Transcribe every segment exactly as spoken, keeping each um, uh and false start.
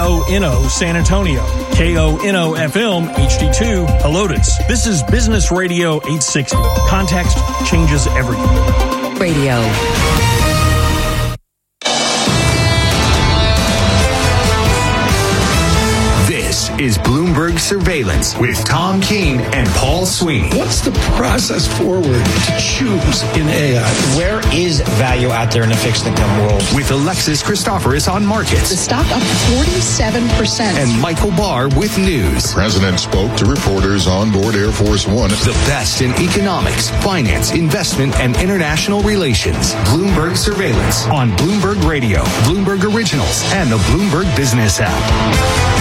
O N O San Antonio, K O N O F M H D two Helotes. This is Business Radio eight sixty. Context changes everything. Radio. This is Bloomberg Surveillance with Tom Keene and Paul Sweeney. What's the process forward to choose in A I? Where is value out there in the fixed income world? With Alexis Christoforous on markets. The stock up forty-seven percent. And Michael Barr with news. The president spoke to reporters on board Air Force One. The best in economics, finance, investment, and international relations. Bloomberg Surveillance on Bloomberg Radio, Bloomberg Originals, and the Bloomberg Business app.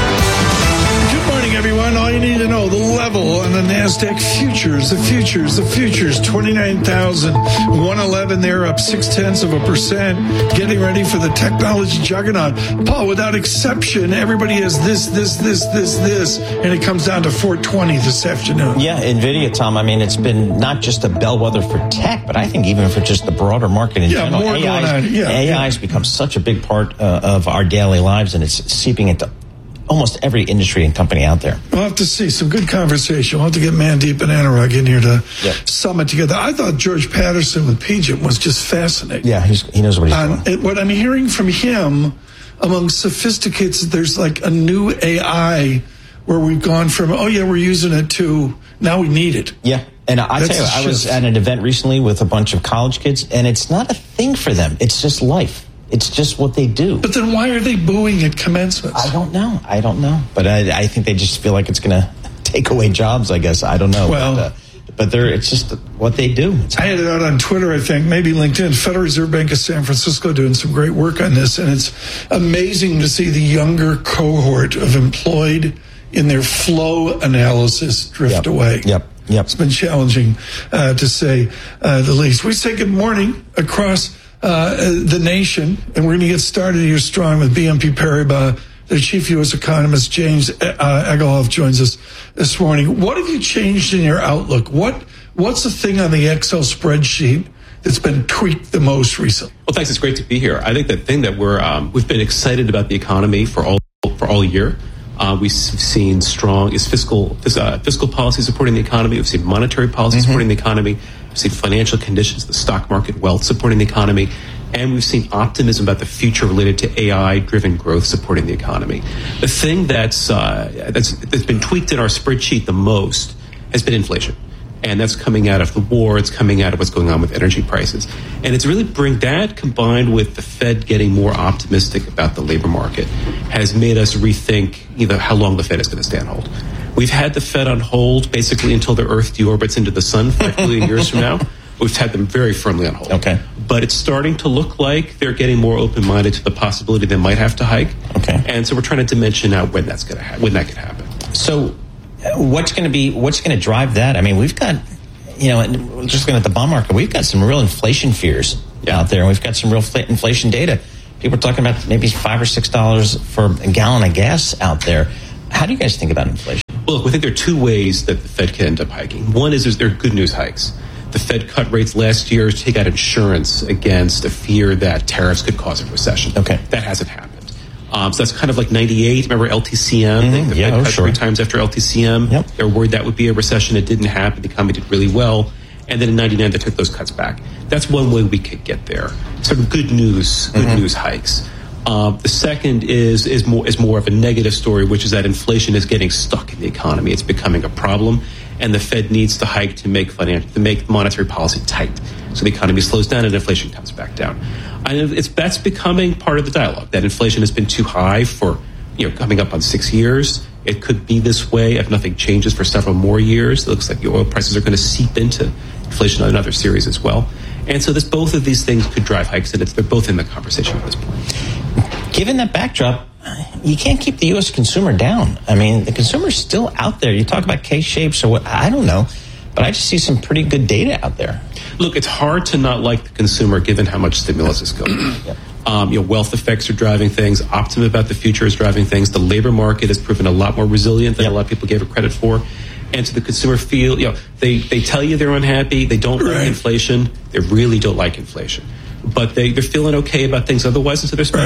Good morning, everyone. All you need to know, the level on the NASDAQ futures, the futures, the futures, twenty-nine thousand one hundred eleven. They're up six-tenths of a percent, getting ready for the technology juggernaut. Paul, without exception, everybody has this, this, this, this, this, and it comes down to four twenty this afternoon. Yeah, NVIDIA, Tom, I mean, it's been not just a bellwether for tech, but I think even for just the broader market in yeah, general. More A I, going on. Yeah, A I yeah. has become such a big part uh, of our daily lives, and it's seeping into almost every industry and company out there. We'll have to see. Some good conversation. We'll have to get Mandeep and Anurag in here to yep. summit together. I thought George Patterson with P G I M was just fascinating. Yeah, he's, he knows what he's um, doing. It, what I'm hearing from him among sophisticates, there's like a new A I where we've gone from, oh, yeah, we're using it to now we need it. Yeah. And I That's tell you, a I was shift. at an event recently with a bunch of college kids, and it's not a thing for them. It's just life. It's just what they do. But then why are they booing at commencements? I don't know. I don't know. But I, I think they just feel like it's going to take away jobs, I guess. I don't know. Well, but, uh, but they're, it's just what they do. It's I had it out on Twitter, I think, maybe LinkedIn. Federal Reserve Bank of San Francisco doing some great work on this. And it's amazing to see the younger cohort of employed in their flow analysis drift yep. away. Yep. Yep. It's been challenging, uh, to say uh, the least. We say good morning across uh, the nation, and we're going to get started here strong with B N P Paribas. The chief U S economist, James uh, Agarwal, joins us this morning. What have you changed in your outlook? What What's the thing on the Excel spreadsheet that's been tweaked the most recently? Well, thanks. It's great to be here. I think the thing that we're um, we've been excited about the economy for all for all year. Uh, we've seen strong is fiscal uh, fiscal policy supporting the economy. We've seen monetary policy mm-hmm. supporting the economy. We've seen financial conditions, the stock market, wealth supporting the economy. And we've seen optimism about the future related to A I-driven growth supporting the economy. The thing that's, uh, that's that's been tweaked in our spreadsheet the most has been inflation. And that's coming out of the war. It's coming out of what's going on with energy prices. And it's really bring that combined with the Fed getting more optimistic about the labor market has made us rethink you know, how long the Fed is going to stay on hold. We've had the Fed on hold basically until the Earth deorbits into the sun five billion years from now. We've had them very firmly on hold. Okay. But it's starting to look like they're getting more open-minded to the possibility they might have to hike. Okay. And so we're trying to dimension out when that's going to ha- when that could happen. So what's going to be what's going to drive that? I mean, we've got, you know, just looking at the bond market, we've got some real inflation fears yeah. out there, and we've got some real inflation data. People are talking about maybe five or six dollars for a gallon of gas out there. How do you guys think about inflation? Well, look, we think there are two ways that the Fed can end up hiking. One is there's there are good news hikes. The Fed cut rates last year to take out insurance against a fear that tariffs could cause a recession. Okay. That hasn't happened. Um, so that's kind of like ninety-eight. Remember L T C M? Mm-hmm. The yeah, Fed oh, cut sure. three times after L T C M. Yep. They were worried that would be a recession. It didn't happen. The economy did really well. And then in ninety-nine, they took those cuts back. That's one way we could get there. Sort of good news, good mm-hmm. news hikes. Um, the second is is more is more of a negative story, which is that inflation is getting stuck in the economy. It's becoming a problem, and the Fed needs to hike to make financial to make monetary policy tight, so the economy slows down and inflation comes back down. And it's that's becoming part of the dialogue. That inflation has been too high for you know coming up on six years. It could be this way if nothing changes for several more years. It looks like the oil prices are going to seep into inflation on another series as well. And so this both of these things could drive hikes, and it's they're both in the conversation at this point. Given that backdrop, you can't keep the U S consumer down. I mean, the consumer's still out there. You talk about K-shapes or what, I don't know, but I just see some pretty good data out there. Look, it's hard to not like the consumer given how much stimulus is going on. Yep. Um, you know, wealth effects are driving things. Optimism about the future is driving things. The labor market has proven a lot more resilient than yep. a lot of people gave it credit for. And so the consumer feel, you know, they, they tell you they're unhappy. They don't right. like inflation. They really don't like inflation. But they, they're feeling okay about things otherwise, and so they're spending. Right.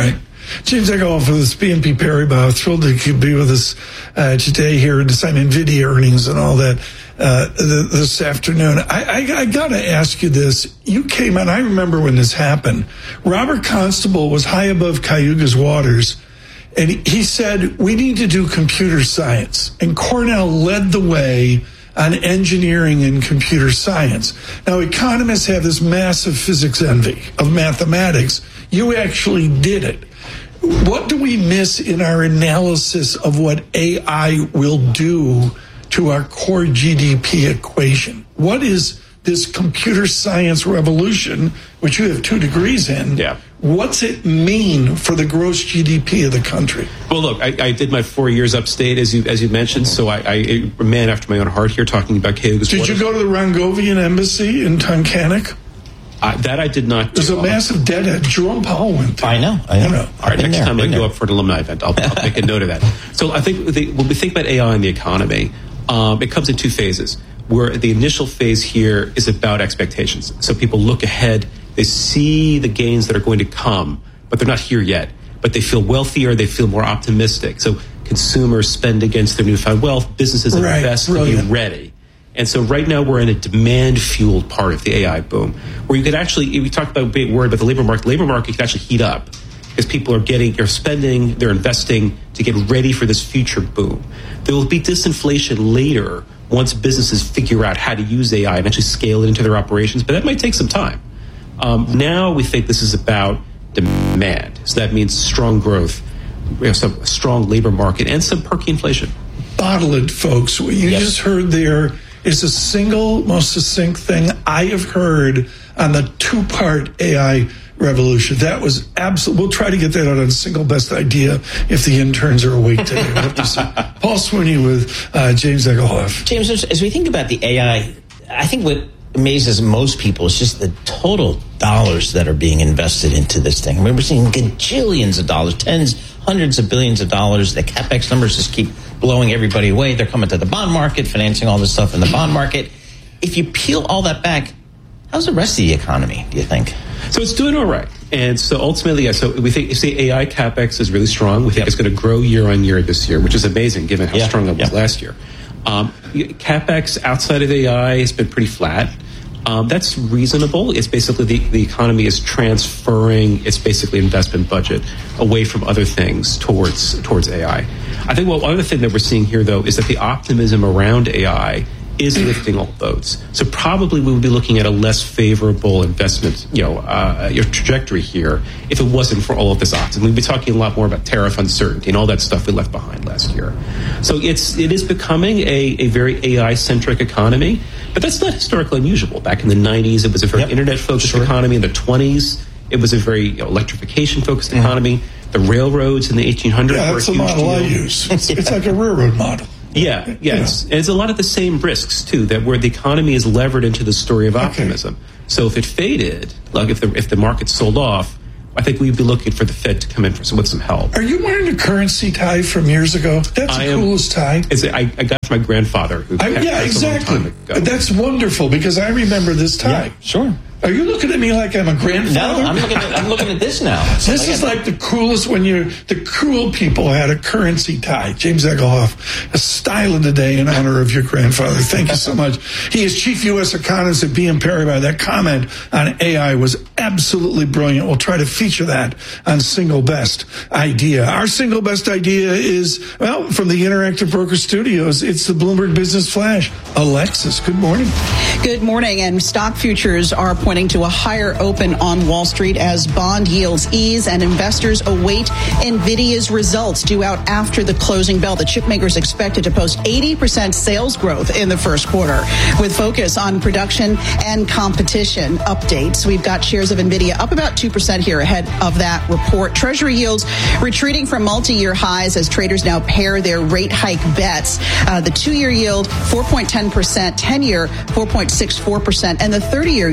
James Eckhoff with us, B N P Paribas. Thrilled to be with us uh, today here to sign NVIDIA earnings and all that uh, th- this afternoon. I, I, I got to ask you this. You came on, I remember when this happened. Robert Constable was high above Cayuga's waters, and he said, we need to do computer science. And Cornell led the way on engineering and computer science. Now, economists have this massive physics envy of mathematics. You actually did it. What do we miss in our analysis of what A I will do to our core G D P equation? What is this computer science revolution, which you have two degrees in? Yeah. What's it mean for the gross G D P of the country? Well, look, I, I did my four years upstate, as you as you mentioned, so I, I a man after my own heart here, talking about Cayuga's Did waters. you go to the Rongovian Embassy in Tunkhannock? Uh, that I did not do. There's a massive deadhead. Jerome Powell went there. I know. I know. You know. All right, next there, time I been go there. up for an alumni event, I'll, I'll make a note of that. So I think the, when we think about A I in the economy, um, it comes in two phases, where the initial phase here is about expectations. So people look ahead, they see the gains that are going to come, but they're not here yet. But they feel wealthier, they feel more optimistic. So consumers spend against their newfound wealth, businesses Right, invest brilliant. to be ready. And so right now we're in a demand-fueled part of the A I boom, where you could actually, we talked about a big word about the labor market, the labor market could actually heat up because people are getting, they're spending, they're investing to get ready for this future boom. There will be disinflation later once businesses figure out how to use A I and actually scale it into their operations, but that might take some time. Um, now we think this is about demand. So that means strong growth, you know, some strong labor market, and some perky inflation. Bottle it, folks. What you Yes. just heard there is the single most succinct thing I have heard on the two-part A I revolution. That was absolutely. We'll try to get that out on single best idea if the interns are awake today. We'll have to see. Paul Sweeney with uh, James Eckhoff. James, as, as we think about the A I, I think what amazes most people is just the total dollars that are being invested into this thing. I mean, we're seeing gajillions of dollars, tens, hundreds of billions of dollars. The CapEx numbers just keep blowing everybody away. They're coming to the bond market, financing all this stuff in the bond market. If you peel all that back, how's the rest of the economy, do you think? So it's doing all right. And so ultimately, yeah, so we think, you see A I CapEx is really strong. We think Yep. it's going to grow year on year this year, which is amazing given how Yeah. strong it was Yep. last year. Um, CapEx outside of A I has been pretty flat. Um, that's reasonable. It's basically the, the economy is transferring its basically investment budget away from other things towards towards A I. I think well, one other thing that we're seeing here, though, is that the optimism around A I is lifting all boats. So probably we would be looking at a less favorable investment, you know, uh, your trajectory here if it wasn't for all of this optimism. We'd be talking a lot more about tariff uncertainty and all that stuff we left behind last year. So it's it is becoming a, a very A I-centric economy, but that's not historically unusual. Back in the nineties, it was a very Yep. internet-focused Sure. economy. In the twenties, it was a very you know, electrification-focused Mm-hmm. economy. The railroads in the eighteen hundreds Yeah, were a that's the huge model I deal. use. It's, it's like a railroad model. Yeah, yeah. It's, and it's a lot of the same risks, too, that where the economy is levered into the story of optimism. So if it faded, like if the if the market sold off, I think we'd be looking for the Fed to come in for some, with some help. Are you wearing a currency tie from years ago? That's I the am- coolest tie. It's, I, I got it from my grandfather. Who I, had yeah, this a long exactly. time ago. That's wonderful because I remember this tie. Sure. Are you looking at me like I'm a No, grandfather? I'm looking at, I'm looking at this now. This is like the coolest when you the cool people had a currency tie. James Eckhoff, a style of the day in honor of your grandfather. Thank you so much. He is chief U S economist at B N P Paribas. That comment on A I was absolutely brilliant. We'll try to feature that on Single Best Idea. Our Single Best Idea is, well, from the Interactive Broker Studios, it's the Bloomberg Business Flash. Alexis, good morning. Good morning. And stock futures are pointing to a higher open on Wall Street as bond yields ease and investors await NVIDIA's results due out after the closing bell. The chipmaker is expected to post eighty percent sales growth in the first quarter with focus on production and competition updates. We've got shares of NVIDIA up about two percent here ahead of that report. Treasury yields retreating from multi-year highs as traders now pair their rate hike bets. Uh, the two-year yield, four point one zero percent, ten-year, four point six four percent, and the thirty-year yield down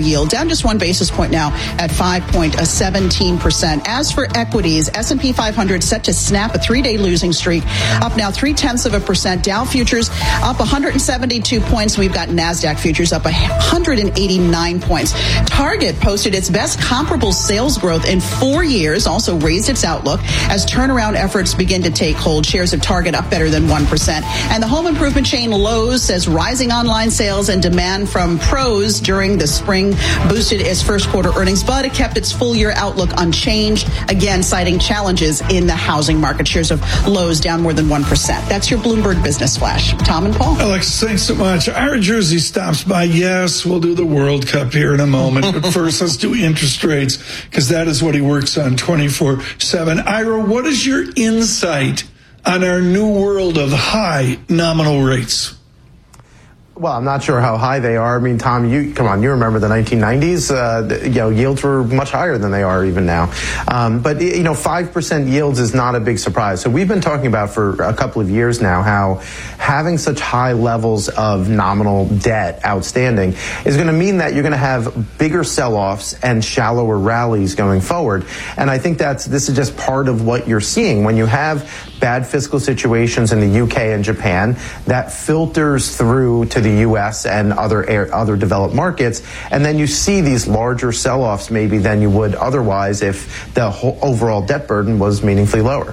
down just one basis point now at five point one seven percent. As for equities, S and P five hundred set to snap a three-day losing streak, up now three-tenths of a percent. Dow futures up one hundred seventy-two points. We've got NASDAQ futures up one hundred eighty-nine points. Target posted its best comparable sales growth in four years, also raised its outlook as turnaround efforts begin to take hold. Shares of Target up better than one percent. And the home improvement chain Lowe's says rising online sales and demand from pros during the spring boosted its first quarter earnings, but it kept its full year outlook unchanged, again citing challenges in the housing market. Shares of Lowe's down more than one percent. That's your Bloomberg Business Flash. Tom and Paul. Alex, thanks so much. Ira Jersey stops by. Yes, we'll do the World Cup here in a moment, but first let's do interest rates, because that is what he works on twenty-four seven. Ira, what is your insight on our new world of high nominal rates? Well, I'm not sure how high they are. I mean, Tom, you come on, you remember the nineteen nineties. Uh, you know, yields were much higher than they are even now. Um, but, you know, five percent yields is not a big surprise. So we've been talking about for a couple of years now how having such high levels of nominal debt outstanding is going to mean that you're going to have bigger sell-offs and shallower rallies going forward. And I think that's this is just part of what you're seeing. When you have bad fiscal situations in the U K and Japan, that filters through to the U S and other air, other developed markets, and then you see these larger sell-offs maybe than you would otherwise if the whole overall debt burden was meaningfully lower.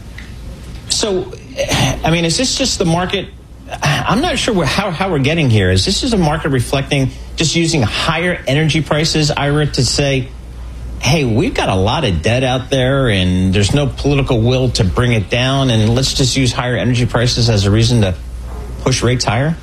So, I mean, is this just the market? I'm not sure how, how we're getting here. Is this just a market reflecting just using higher energy prices, Ira, to say, hey, we've got a lot of debt out there and there's no political will to bring it down, and let's just use higher energy prices as a reason to push rates higher?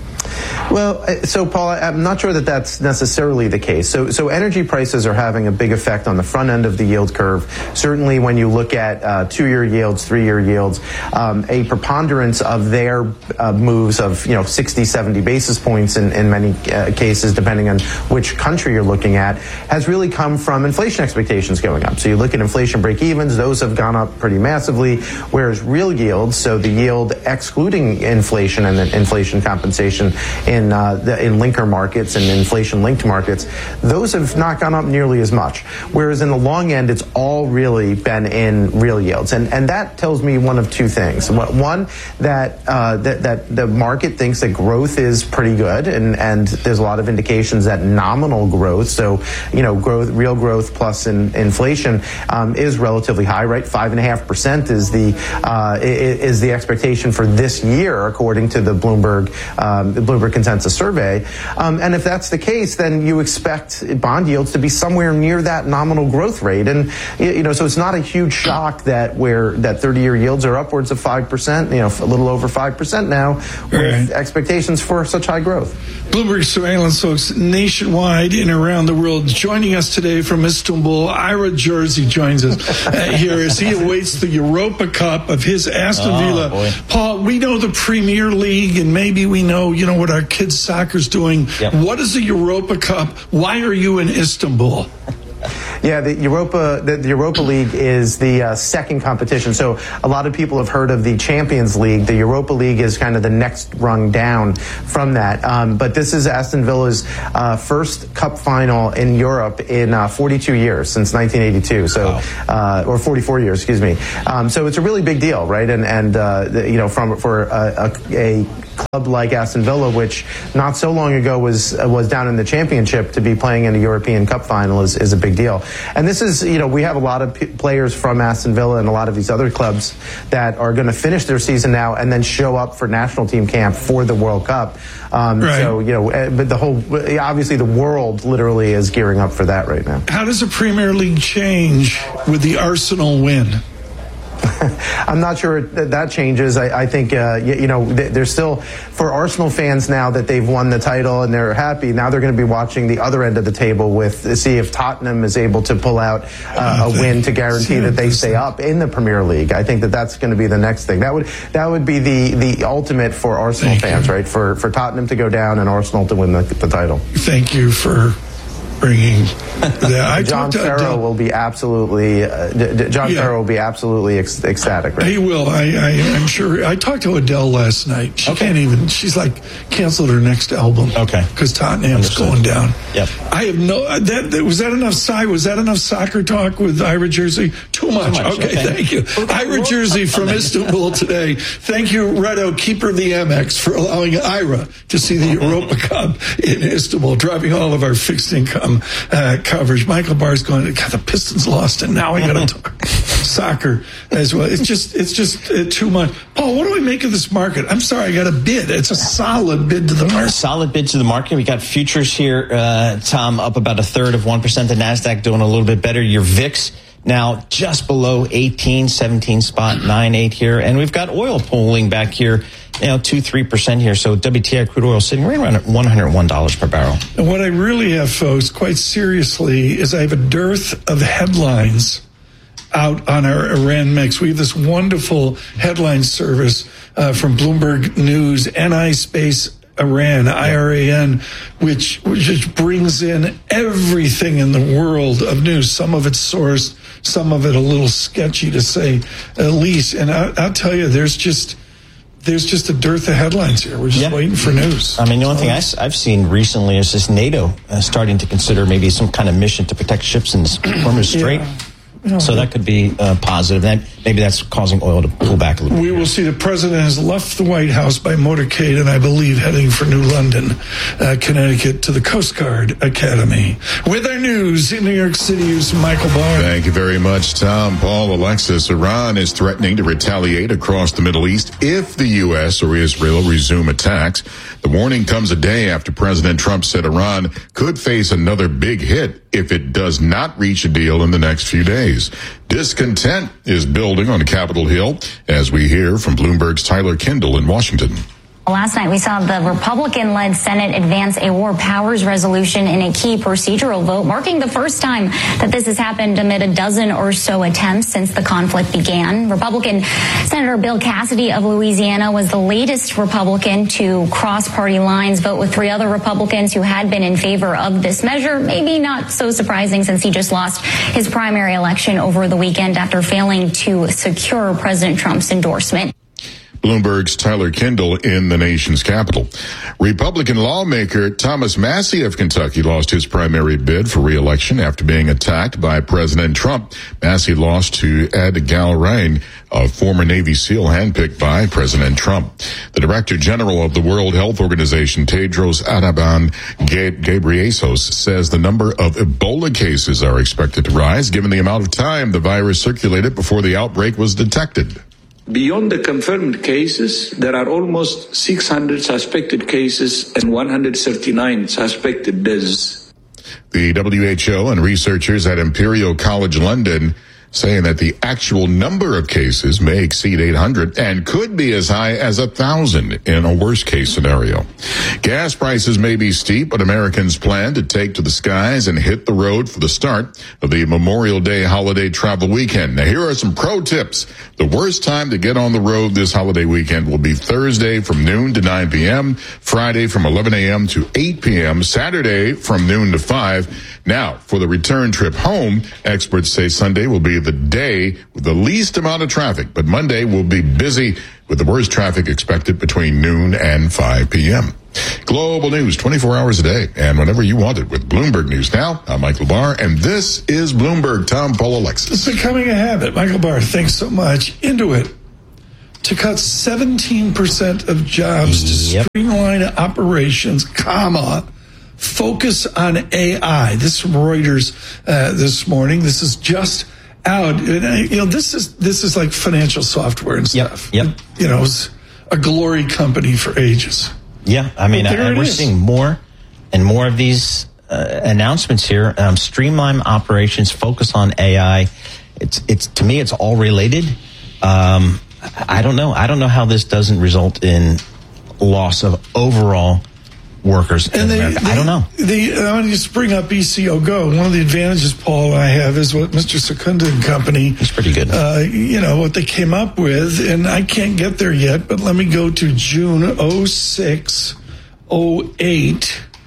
Well, so Paul, I'm not sure that that's necessarily the case. So, so energy prices are having a big effect on the front end of the yield curve. Certainly, when you look at uh, two-year yields, three-year yields, um, a preponderance of their uh, moves of you know sixty, seventy basis points in, in many uh, cases, depending on which country you're looking at, has really come from inflation expectations going up. So you look at inflation break-evens; those have gone up pretty massively, whereas real yields, so the yield excluding inflation and the inflation compensation in In, uh, the, in linker markets and inflation-linked markets, those have not gone up nearly as much. Whereas in the long end, it's all really been in real yields, and and that tells me one of two things. One, that uh, that that the market thinks that growth is pretty good, and and there's a lot of indications that nominal growth, so you know, growth, real growth plus in, inflation, um, is relatively high. Right, five and a half percent is the uh, is the expectation for this year, according to the Bloomberg um, the Bloomberg consensus survey. Um, and if that's the case, then you expect bond yields to be somewhere near that nominal growth rate. And, you know, so it's not a huge shock that where that thirty-year yields are upwards of five percent, you know, a little over five percent now with right. expectations for such high growth. Bloomberg surveillance folks nationwide and around the world. Joining us today from Istanbul, Ira Jersey joins us uh, here as he awaits the Europa Cup of his Aston oh, Villa. Boy. Paul, we know the Premier League, and maybe we know, you know, what our kids' soccer's doing. Yep. What is the Europa Cup? Why are you in Istanbul? Yeah, the Europa the, the Europa League is the uh, second competition. So a lot of people have heard of the Champions League. The Europa League is kind of the next rung down from that. Um, but this is Aston Villa's uh, first cup final in Europe in uh, forty-two years, since nineteen eighty-two. So, wow. uh, or forty-four years, excuse me. Um, so it's a really big deal, right? And and uh, the, you know, from for a, a, a club like Aston Villa, which not so long ago was was down in the Championship, to be playing in a European Cup final is, is a big deal. And this is, you know, we have a lot of p- players from Aston Villa and a lot of these other clubs that are going to finish their season now and then show up for national team camp for the World Cup. Um, right. So, you know, but the whole, obviously the world literally is gearing up for that right now. How does the Premier League change with the Arsenal win? I'm not sure that, that changes. I, I think, uh, you, you know, there's still, for Arsenal fans now that they've won the title and they're happy, now they're going to be watching the other end of the table with, see if Tottenham is able to pull out uh, a win to guarantee that they stay up in the Premier League. I think that that's going to be the next thing. That would that would be the, the ultimate for Arsenal Thank fans, you. right? For for Tottenham to go down and Arsenal to win the, the title. Thank you for bringing that. I John talked to Ferro Adele. will be absolutely uh, D- D- John Yeah. Ferro will be absolutely ec- ecstatic. Right? He will. I, I, I'm sure. I talked to Adele last night. She Okay. can't even. She's like canceled her next album. Okay. Because Tottenham's Understood. going down. Yep. I have no. That, that was that enough. Cy, was that enough soccer talk with Ira Jersey? Too much. Too much, Okay, okay. thank you. Ira Jersey from Istanbul today. Thank you, Redo, keeper of the Amex, for allowing Ira to see the Europa Cup in Istanbul, driving all of our fixed income uh, coverage. Michael Barr's going, God, the Pistons lost, and now I got to talk soccer as well. It's just, it's just uh, too much. Paul, what do I make of this market? I'm sorry, I got a bid. It's a solid bid to the market. Solid bid to the market. We got futures here, uh, Tom, up about a third of one percent. The NASDAQ doing a little bit better. Your V I X now just below eighteen, seventeen spot nine eight here. And we've got oil pulling back here, you know, two, three percent here. So W T I crude oil sitting right around at one hundred one dollars per barrel. And what I really have, folks, quite seriously, is I have a dearth of headlines out on our Iran mix. We have this wonderful headline service uh, from Bloomberg News, N I space Iran, I R A N, which, which just brings in everything in the world of news. Some of it's sourced, some of it a little sketchy, to say at least. And I, I'll tell you, there's just there's just a dearth of headlines here. We're just Yeah. waiting for news. I mean, the only thing I, I've seen recently is this NATO uh, starting to consider maybe some kind of mission to protect ships in this Hormuz Strait. Yeah. You know, So that could be uh, positive. That, maybe that's causing oil to pull back a little bit. we will see. The president has left the White House by motorcade and I believe heading for New London, uh, Connecticut, to the Coast Guard Academy. With our news in New York City, is Michael Barr. Thank you very much, Tom. Paul, Alexis, Iran is threatening to retaliate across the Middle East if the U S or Israel resume attacks. The warning comes a day after President Trump said Iran could face another big hit if it does not reach a deal in the next few days. Discontent is building on Capitol Hill, as we hear from Bloomberg's Tyler Kendall in Washington. Last night, we saw the Republican-led Senate advance a war powers resolution in a key procedural vote, marking the first time that this has happened amid a dozen or so attempts since the conflict began. Republican Senator Bill Cassidy of Louisiana was the latest Republican to cross party lines, vote with three other Republicans who had been in favor of this measure. Maybe not so surprising since he just lost his primary election over the weekend after failing to secure President Trump's endorsement. Bloomberg's Tyler Kendall in the nation's capital. Republican lawmaker Thomas Massie of Kentucky lost his primary bid for re-election after being attacked by President Trump. Massie lost to Ed Galrain, a former Navy SEAL handpicked by President Trump. The Director General of the World Health Organization, Tedros Adhanom Ghebreyesus, says the number of Ebola cases are expected to rise given the amount of time the virus circulated before the outbreak was detected. Beyond the confirmed cases, there are almost six hundred suspected cases and one hundred thirty-nine suspected deaths. The W H O and researchers at Imperial College London saying that the actual number of cases may exceed eight hundred and could be as high as one thousand in a worst-case scenario. Gas prices may be steep, but Americans plan to take to the skies and hit the road for the start of the Memorial Day holiday travel weekend. Now, here are some pro tips. The worst time to get on the road this holiday weekend will be Thursday from noon to nine p.m., Friday from eleven a.m. to eight p.m., Saturday from noon to five. Now, for the return trip home, experts say Sunday will be the day with the least amount of traffic, but Monday will be busy with the worst traffic expected between noon and five p.m. Global news twenty-four hours a day and whenever you want it with Bloomberg News Now. I'm Michael Barr, and this is Bloomberg. Tom, Paul, Alexis. It's becoming a habit. Michael Barr, thanks so much. Intuit to cut seventeen percent of jobs Yep. to streamline operations, comma, focus on A I. This is from Reuters uh, this morning. This is just out. And, uh, you know, this is this is like financial software and Yep, stuff. yep. You know, it's a glory company for ages. Yeah, I mean, But there I, it we're is. seeing more and more of these uh, announcements here. Um, streamline operations, focus on A I. It's it's to me, it's all related. Um, I don't know. I don't know how this doesn't result in loss of overall workers in And they, America. they, I don't know. The, I want to just bring up E C O Go. One of the advantages, Paul, and I have is what Mister Secunda and company. It's pretty good. Uh, you know, what they came up with, and I can't get there yet, but let me go to June oh six, oh eight,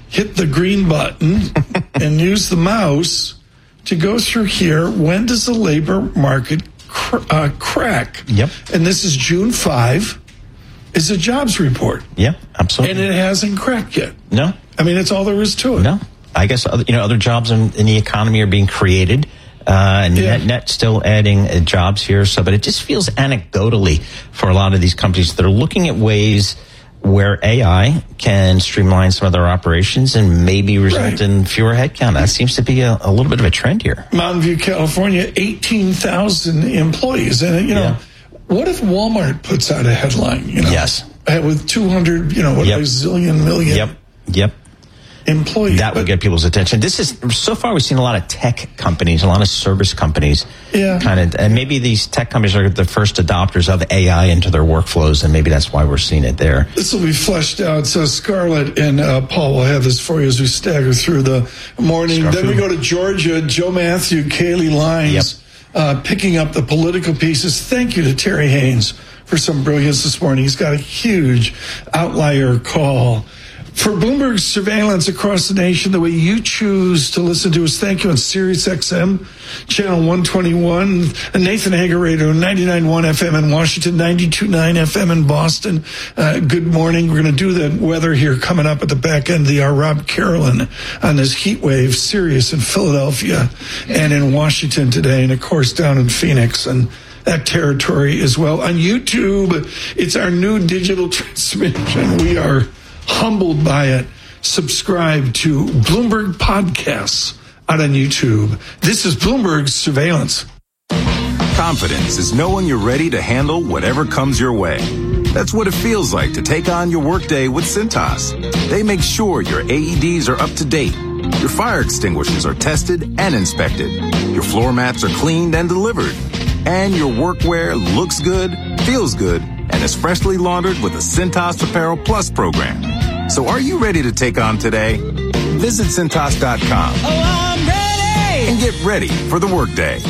hit the green button and use the mouse to go through here. When does the labor market cr- uh, crack? Yep. And this is June fifth. Is a jobs report. Yeah, absolutely. And it hasn't cracked yet. No. I mean, that's all there is to it. No. I guess, other, you know, other jobs in, in the economy are being created. Uh, and Yeah. net, net still adding uh, jobs here. So, but it just feels anecdotally for a lot of these companies that are looking at ways where A I can streamline some of their operations and maybe result Right. in fewer headcount. That seems to be a, a little bit of a trend here. Mountain View, California, eighteen thousand employees. And, you know, Yeah. what if Walmart puts out a headline, you know? Yes. uh, With two hundred, you know, what, Yep. a zillion million Yep. Yep. employees. That would But- get people's attention. This is, so far we've seen a lot of tech companies, a lot of service companies. Yeah. Kind of, and maybe these tech companies are the first adopters of A I into their workflows, and maybe that's why we're seeing it there. This will be fleshed out. So Scarlett and uh, Paul will have this for you as we stagger through the morning. Scarf Then we food. go to Georgia. Joe Matthew, Kaylee Lyons, Yep. uh, picking up the political pieces. Thank you to Terry Haynes for some brilliance this morning. He's got a huge outlier call. For Bloomberg surveillance across the nation, the way you choose to listen to us, thank you on Sirius X M, channel one twenty-one, and Nathan Hager Radio, ninety-nine point one F M in Washington, ninety-two point nine F M in Boston. Uh, good morning. We're going to do the weather here coming up at the back end of the hour. Rob Carolyn on this heat wave, Sirius in Philadelphia and in Washington today, and of course down in Phoenix and that territory as well. On YouTube, it's our new digital transmission. We are humbled by it. Subscribe to Bloomberg Podcasts out on YouTube. This is Bloomberg Surveillance. Confidence is knowing you're ready to handle whatever comes your way. That's what it feels like to take on your workday with Cintas. They make sure your A E Ds are up to date, your fire extinguishers are tested and inspected, your floor mats are cleaned and delivered, and your workwear looks good, feels good, and is freshly laundered with the Cintas Apparel Plus program. So are you ready to take on today? Visit Cintas dot com. Oh, I'm ready! And get ready for the workday.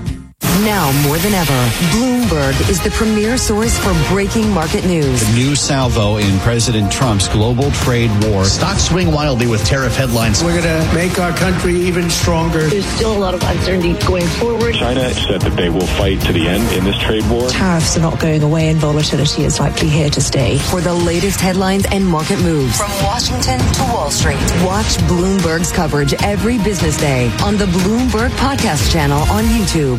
Now more than ever, Bloomberg is the premier source for breaking market news. The new salvo in President Trump's global trade war. Stocks swing wildly with tariff headlines. We're going to make our country even stronger. There's still a lot of uncertainty going forward. China said that they will fight to the end in this trade war. Tariffs are not going away and volatility is likely here to stay. For the latest headlines and market moves from Washington to Wall Street, watch Bloomberg's coverage every business day on the Bloomberg Podcast channel on YouTube.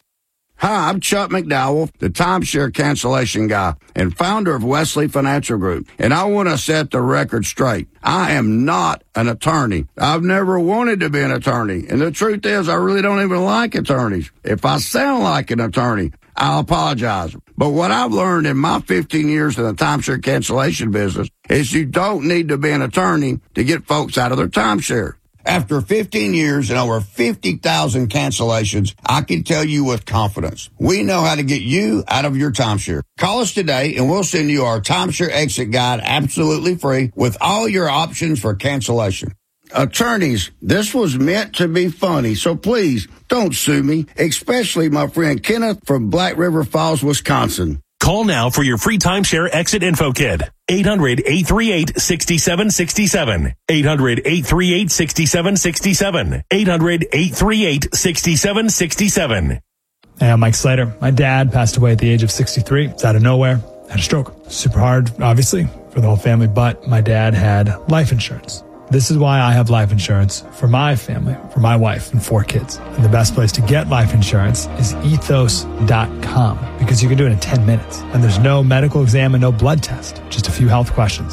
Hi, I'm Chuck McDowell, the timeshare cancellation guy and founder of Wesley Financial Group. And I want to set the record straight. I am not an attorney. I've never wanted to be an attorney. And the truth is, I really don't even like attorneys. If I sound like an attorney, I'll apologize. But what I've learned in my fifteen years in the timeshare cancellation business is you don't need to be an attorney to get folks out of their timeshare. After fifteen years and over fifty thousand cancellations, I can tell you with confidence, we know how to get you out of your timeshare. Call us today and we'll send you our timeshare exit guide absolutely free with all your options for cancellation. Attorneys, this was meant to be funny, so please don't sue me, especially my friend Kenneth from Black River Falls, Wisconsin. Call now for your free timeshare exit info kit. eight hundred, eight three eight, six seven six seven. eight hundred, eight three eight, six seven six seven. eight hundred, eight three eight, six seven six seven. Hey, I'm Mike Slater. My dad passed away at the age of sixty-three. It's out of nowhere. Had a stroke. Super hard, obviously, for the whole family, but my dad had life insurance. This is why I have life insurance for my family, for my wife and four kids. And the best place to get life insurance is ethos dot com because you can do it in ten minutes. And there's no medical exam and no blood test, just a few health questions.